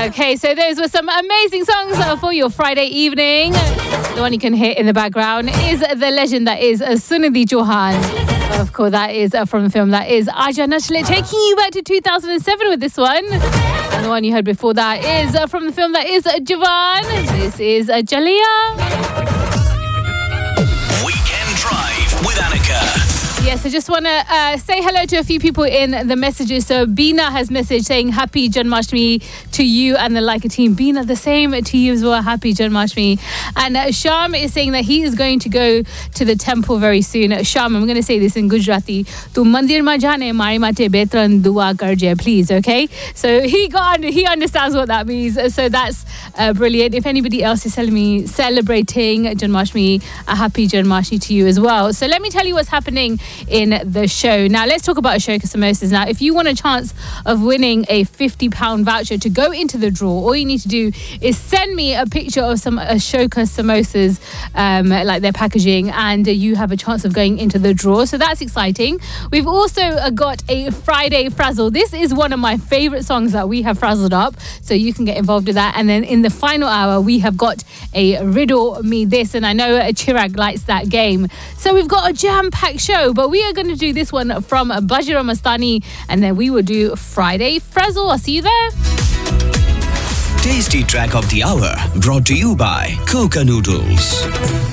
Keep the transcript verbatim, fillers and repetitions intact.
Okay, so those were some amazing songs for your Friday evening. The one you can hear in the background is the legend that is Sunidhi Chauhan. Of course, that is from the film that is Aaja Nach Le, taking you back to two thousand seven with this one. And the one you heard before that is from the film that is Jawan. This is Jallia. Weekend Drive with Annika. Yes, I just want to uh, say hello to a few people in the messages. So Beena has messaged saying happy Janmashtami to you and the Leica team. Beena, the same to you as well. Happy Janmashtami. And uh, Sham is saying that he is going to go to the temple very soon. Uh, Sham, I'm going to say this in Gujarati. Tu mandir ma jane mari mate betran dua karje, please, okay? So he got, he understands what that means. So that's uh, brilliant. If anybody else is telling me celebrating Janmashtami, a happy Janmashtami to you as well. So let me tell you what's happening in the show. Now, let's talk about Ashoka Samosas. Now, if you want a chance of winning a fifty pound voucher to go into the draw, all you need to do is send me a picture of some Ashoka Samosas, um, like their packaging, and you have a chance of going into the draw. So that's exciting. We've also got a Friday Frazzle. This is one of my favorite songs that we have frazzled up, so you can get involved with that. And then in the final hour, we have got a Riddle Me This, and I know Chirag likes that game. So we've got a jam-packed show, but we are going to do this one from Bajira Mastani, and then we will do Friday Frazzle. I'll see you there. Tasty Track of the Hour brought to you by Coca Noodles.